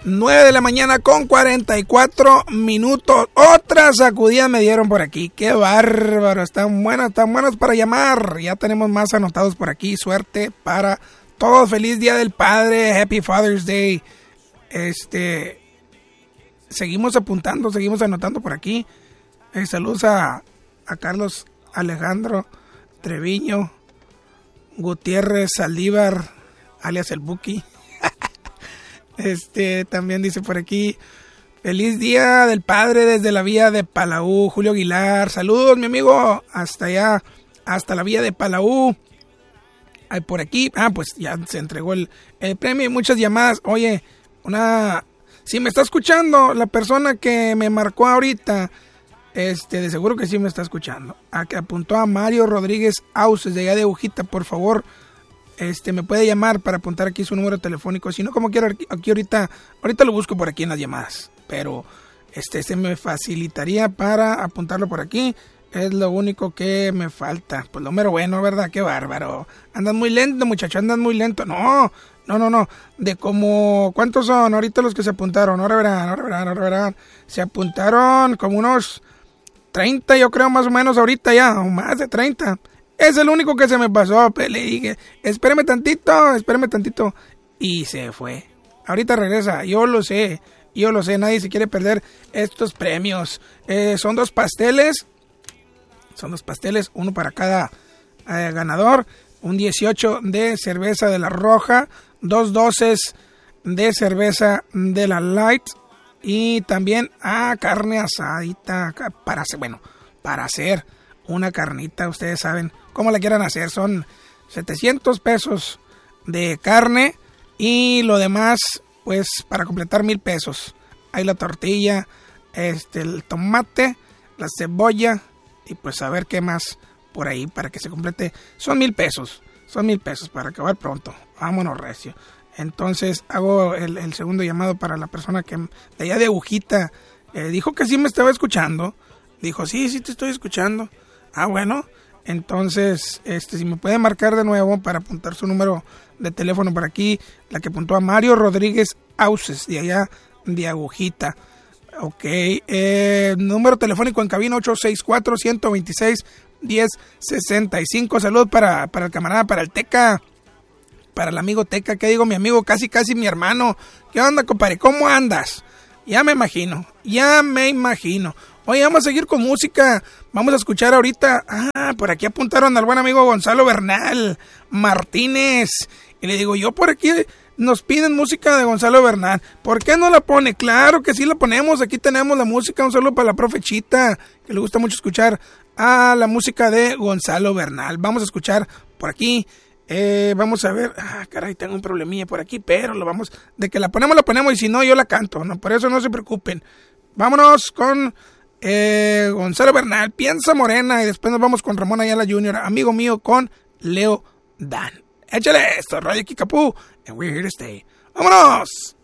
9 de la mañana con 44 minutos. Otra sacudida me dieron por aquí. ¡Qué bárbaro! Están buenos para llamar. Ya tenemos más anotados por aquí. Suerte para todos. Feliz Día del Padre. Happy Father's Day. Seguimos apuntando, seguimos anotando por aquí. Saludos a Carlos Alejandro Treviño Gutiérrez Saldívar, alias el Buki. También dice por aquí: feliz Día del Padre desde la vía de Palau, Julio Aguilar. Saludos, mi amigo, hasta allá, hasta la vía de Palau. Hay por aquí, pues ya se entregó el premio y muchas llamadas. Oye, si me está escuchando la persona que me marcó ahorita, de seguro que sí me está escuchando. A que apuntó a Mario Rodríguez Auces de allá de Ujita, por favor. Me puede llamar para apuntar aquí su número telefónico. Si no, como quiero, aquí ahorita lo busco por aquí en las llamadas. Pero se me facilitaría para apuntarlo por aquí. Es lo único que me falta. Pues lo mero bueno, ¿verdad? Qué bárbaro. Andan muy lento, muchachos, andan muy lento. No. De como, ¿cuántos son ahorita los que se apuntaron? Ahora verán. Se apuntaron como unos 30, yo creo, más o menos ahorita ya, o más de 30. Es el único que se me pasó, le dije, espéreme tantito, y se fue. Ahorita regresa, yo lo sé, nadie se quiere perder estos premios. Son dos pasteles, uno para cada ganador, un 18 de cerveza de la roja, 2 doces de cerveza de la light, y también carne asadita para hacer una carnita. Ustedes saben cómo la quieran hacer. Son 700 pesos de carne y lo demás, pues, para completar 1,000 pesos. Hay la tortilla, el tomate, la cebolla y pues a ver qué más por ahí para que se complete. Son 1,000 pesos para acabar pronto. Vámonos recio. Entonces hago el segundo llamado para la persona que de allá de Agujita dijo que sí me estaba escuchando. Dijo, sí te estoy escuchando. Bueno, entonces si me puede marcar de nuevo para apuntar su número de teléfono por aquí, la que apuntó a Mario Rodríguez Auces de allá de Agujita. Ok, número telefónico en cabina 864-126-1065. Saludos para el camarada, para el Teca, para el amigo Teca. ¿Qué digo? Mi amigo, casi mi hermano. ¿Qué onda, compadre? ¿Cómo andas? Ya me imagino. Oye, vamos a seguir con música. Vamos a escuchar ahorita. Por aquí apuntaron al buen amigo Gonzalo Bernal Martínez. Y le digo, yo por aquí nos piden música de Gonzalo Bernal. ¿Por qué no la pone? Claro que sí la ponemos. Aquí tenemos la música. Un saludo para la profe Chita, que le gusta mucho escuchar la música de Gonzalo Bernal. Vamos a escuchar por aquí. Vamos a ver. Caray, tengo un problemilla por aquí, pero de que la ponemos, y si no, yo la canto. No, por eso no se preocupen. Vámonos con Gonzalo Bernal, Piensa Morena, y después nos vamos con Ramón Ayala Jr., amigo mío, con Leo Dan. Échale esto, Radio Kikapú, and we're here to stay. ¡Vámonos!